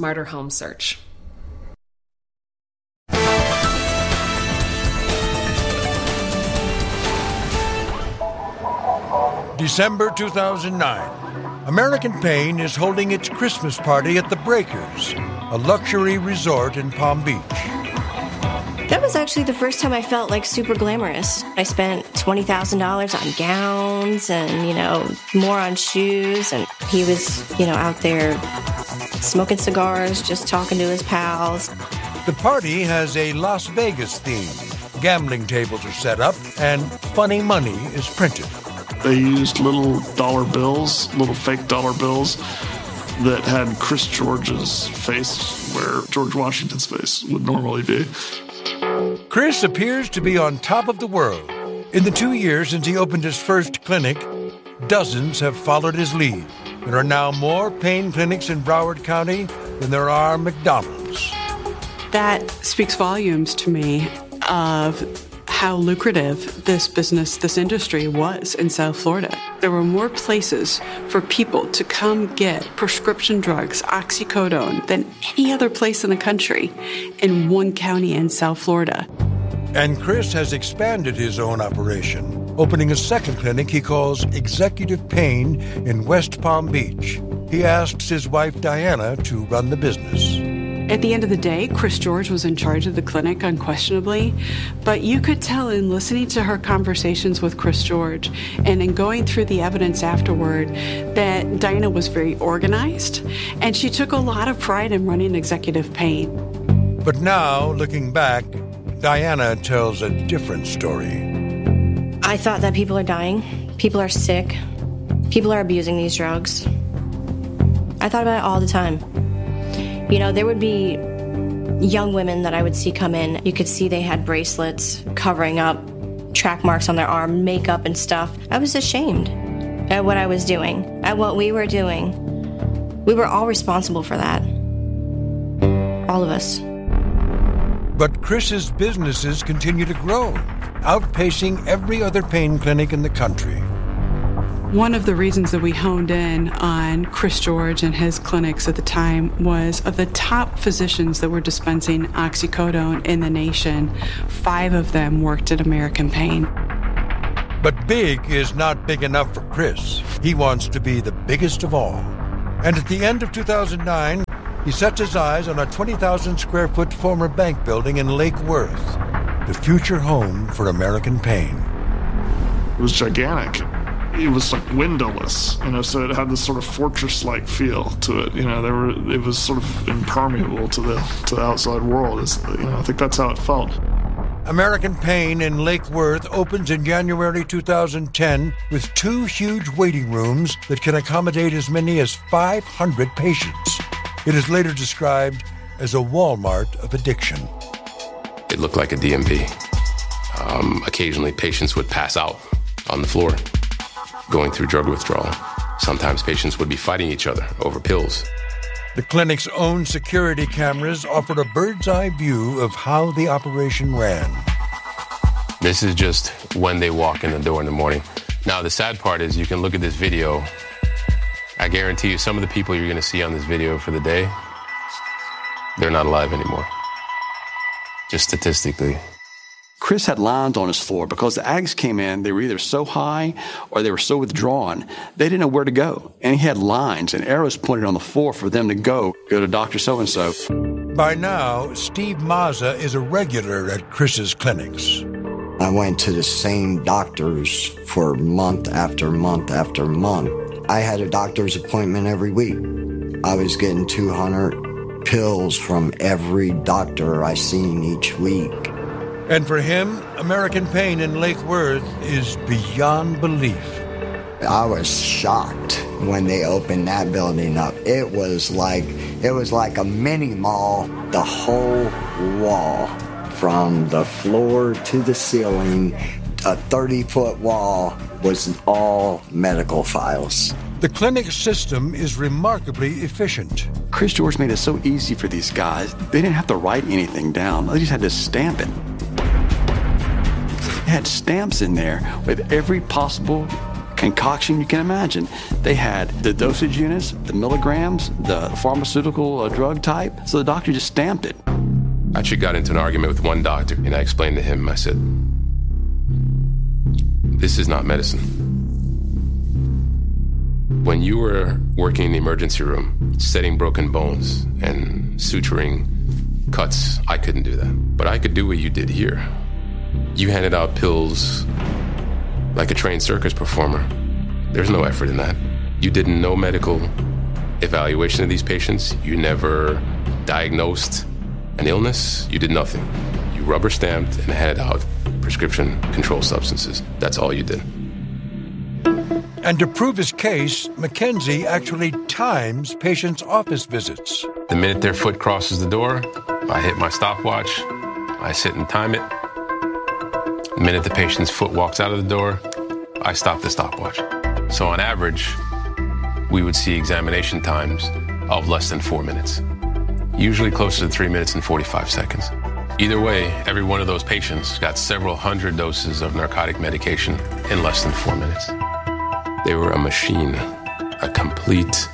Martyr Home Search. December 2009. American Pain is holding its Christmas party at the Breakers, a luxury resort in Palm Beach. That was actually the first time I felt like super glamorous. I spent $20,000 on gowns and, more on shoes. And he was, out there smoking cigars, just talking to his pals. The party has a Las Vegas theme. Gambling tables are set up and funny money is printed. They used little fake dollar bills that had Chris George's face where George Washington's face would normally be. Chris appears to be on top of the world. In the 2 years since he opened his first clinic, dozens have followed his lead. There are now more pain clinics in Broward County than there are McDonald's. That speaks volumes to me of how lucrative this industry was in South Florida. There were more places for people to come get prescription drugs, oxycodone, than any other place in the country in one county in South Florida. And Chris has expanded his own operation, opening a second clinic he calls Executive Pain in West Palm Beach. He asks his wife Diana to run the business. At the end of the day, Chris George was in charge of the clinic, unquestionably, but you could tell in listening to her conversations with Chris George and in going through the evidence afterward that Diana was very organized, and she took a lot of pride in running Executive Pain. But now, looking back, Diana tells a different story. I thought that people are dying, people are sick, people are abusing these drugs. I thought about it all the time. There would be young women that I would see come in. You could see they had bracelets covering up, track marks on their arm, makeup and stuff. I was ashamed at what I was doing, at what we were doing. We were all responsible for that. All of us. But Chris's businesses continue to grow, outpacing every other pain clinic in the country. One of the reasons that we honed in on Chris George and his clinics at the time was of the top physicians that were dispensing oxycodone in the nation, 5 of them worked at American Pain. But big is not big enough for Chris. He wants to be the biggest of all. And at the end of 2009, he sets his eyes on a 20,000 square foot former bank building in Lake Worth, the future home for American Pain. It was gigantic. It was like windowless, so it had this sort of fortress-like feel to it. It was sort of impermeable to the outside world. I think that's how it felt. American Pain in Lake Worth opens in January 2010 with 2 huge waiting rooms that can accommodate as many as 500 patients. It is later described as a Walmart of addiction. It looked like a DMV. Occasionally, patients would pass out on the floor, going through drug withdrawal. Sometimes patients would be fighting each other over pills. The clinic's own security cameras offered a bird's-eye view of how the operation ran. This is just when they walk in the door in the morning. Now, the sad part is you can look at this video. I guarantee you some of the people you're going to see on this video for the day, they're not alive anymore. Just statistically. Chris had lines on his floor because the addicts came in, they were either so high or they were so withdrawn, they didn't know where to go. And he had lines and arrows pointed on the floor for them to go to Dr. So-and-so. By now, Steve Mazza is a regular at Chris's clinics. I went to the same doctors for month after month after month. I had a doctor's appointment every week. I was getting 200 pills from every doctor I seen each week. And for him, American Pain in Lake Worth is beyond belief. I was shocked when they opened that building up. It was like a mini mall. The whole wall, from the floor to the ceiling, a 30-foot wall, was all medical files. The clinic system is remarkably efficient. Chris George made it so easy for these guys. They didn't have to write anything down. They just had to stamp it. They had stamps in there with every possible concoction you can imagine. They had the dosage units, the milligrams, the pharmaceutical drug type, so the doctor just stamped it. I actually got into an argument with one doctor, and I explained to him, I said, this is not medicine. When you were working in the emergency room, setting broken bones and suturing cuts, I couldn't do that. But I could do what you did here. You handed out pills like a trained circus performer. There's no effort in that. You did no medical evaluation of these patients. You never diagnosed an illness. You did nothing. You rubber stamped and handed out prescription controlled substances. That's all you did. And to prove his case, Mackenzie actually times patients' office visits. The minute their foot crosses the door, I hit my stopwatch, I sit and time it. The minute the patient's foot walks out of the door, I stop the stopwatch. So on average, we would see examination times of less than 4 minutes, usually closer to 3 minutes and 45 seconds. Either way, every one of those patients got several hundred doses of narcotic medication in less than 4 minutes. They were a machine, a complete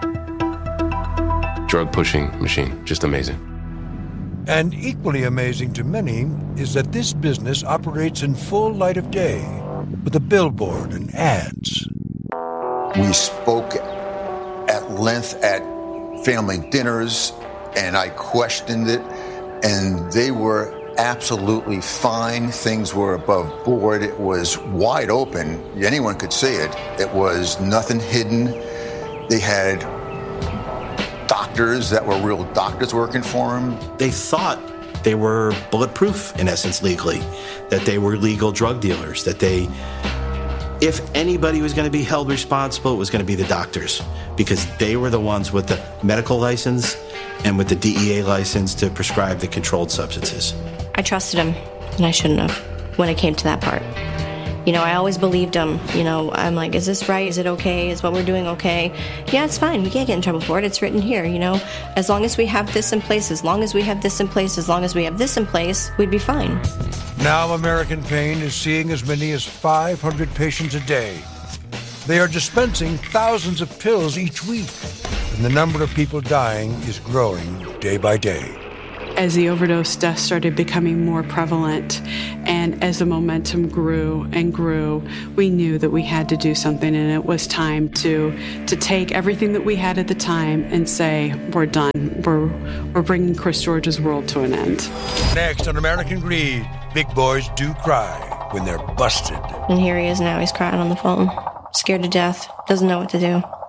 drug-pushing machine. Just amazing. And equally amazing to many is that this business operates in full light of day with a billboard and ads. We spoke at length at family dinners, and I questioned it, and they were absolutely fine. Things were above board. It was wide open. Anyone could see it. It was nothing hidden. They had doctors that were real doctors working for them. They thought they were bulletproof, in essence, legally, that they were legal drug dealers, that if anybody was going to be held responsible, it was going to be the doctors, because they were the ones with the medical license and with the DEA license to prescribe the controlled substances. I trusted him, and I shouldn't have when it came to that part. You know, I always believed him. You know, I'm like, is this right? Is it okay? Is what we're doing okay? Yeah, it's fine. We can't get in trouble for it. It's written here, you know. As long as we have this in place, as long as we have this in place, as long as we have this in place, we'd be fine. Now American Pain is seeing as many as 500 patients a day. They are dispensing thousands of pills each week, and the number of people dying is growing day by day. As the overdose deaths started becoming more prevalent and as the momentum grew and grew, we knew that we had to do something, and it was time to take everything that we had at the time and say, we're done. We're bringing Chris George's world to an end. Next on American Greed, big boys do cry when they're busted. And here he is now. He's crying on the phone, scared to death, doesn't know what to do.